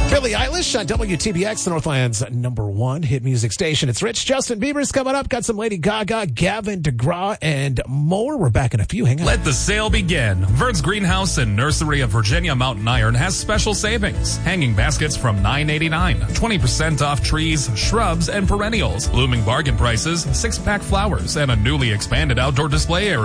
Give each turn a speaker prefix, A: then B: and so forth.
A: Billie Eilish on WTBX, the Northland's #1 hit music station. It's Rich. Justin Bieber's coming up. Got some Lady Gaga, Gavin DeGraw, and more. We're back in a few. Hang on.
B: Let the sale begin. Vern's Greenhouse and Nursery of Virginia Mountain Iron has special savings. Hanging baskets from $9.89. 20% off trees, shrubs, and perennials. Looming bargain prices, 6-pack flowers, and a newly expanded outdoor display area.